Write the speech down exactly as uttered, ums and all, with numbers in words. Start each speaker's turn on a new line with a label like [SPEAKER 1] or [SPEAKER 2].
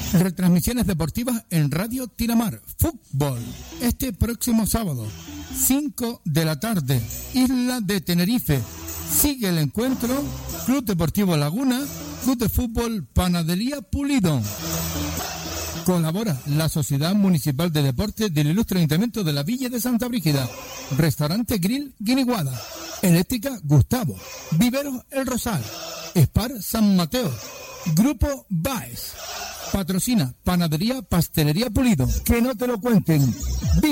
[SPEAKER 1] Retransmisiones deportivas en Radio Tiramar. Fútbol. Este próximo sábado, cinco de la tarde, Isla de Tenerife. Sigue el encuentro Club Deportivo Laguna, Club de Fútbol Panadería Pulido. Colabora la Sociedad Municipal de Deportes del Ilustre Ayuntamiento de la Villa de Santa Brígida. Restaurante Grill Guiniguada. Eléctrica Gustavo. Viveros El Rosal. Spar San Mateo. Grupo Baez. Patrocina Panadería Pastelería Pulido. Que no te lo cuenten.